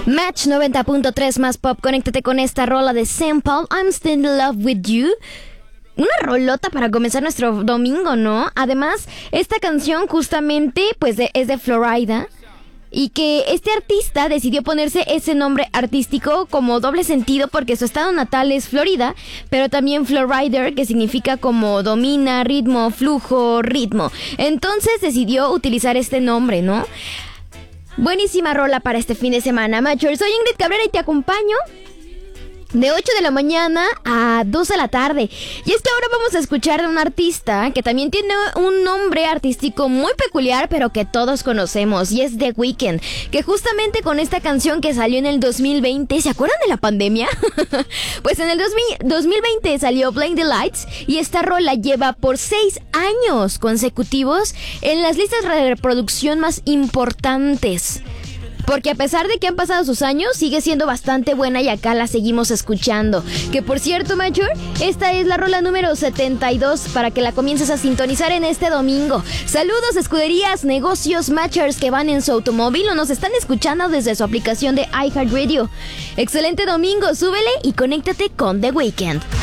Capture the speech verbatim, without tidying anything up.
Match noventa punto tres más pop, conéctate con esta rola de Sample, I'm Still in Love With You. Una rolota para comenzar nuestro domingo, ¿no? Además, esta canción justamente pues de, es de Florida. Y que este artista decidió ponerse ese nombre artístico como doble sentido porque su estado natal es Florida, pero también Flowrider, que significa como domina, ritmo, flujo, ritmo. Entonces decidió utilizar este nombre, ¿no? Buenísima rola para este fin de semana, Machor. Soy Ingrid Cabrera y te acompaño de ocho de la mañana a dos de la tarde. Y es que ahora vamos a escuchar a un artista que también tiene un nombre artístico muy peculiar, pero que todos conocemos, y es The Weeknd, que justamente con esta canción que salió en el dos mil veinte, ¿se acuerdan de la pandemia? Pues en el dos mil veinte salió Blinding the Lights, y esta rola lleva por seis años consecutivos en las listas de reproducción más importantes. Porque a pesar de que han pasado sus años, sigue siendo bastante buena y acá la seguimos escuchando. Que por cierto, Major, esta es la rola número setenta y dos para que la comiences a sintonizar en este domingo. Saludos, escuderías, negocios, Matchers que van en su automóvil o nos están escuchando desde su aplicación de iHeartRadio. Excelente domingo, súbele y conéctate con The Weeknd.